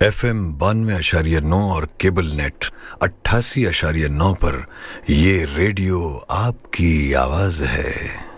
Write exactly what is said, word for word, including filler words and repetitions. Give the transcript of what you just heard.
F M बानवे अशारिया नौ और केबल नेट अट्ठासी अशारिया नौ पर ये रेडियो आपकी आवाज है।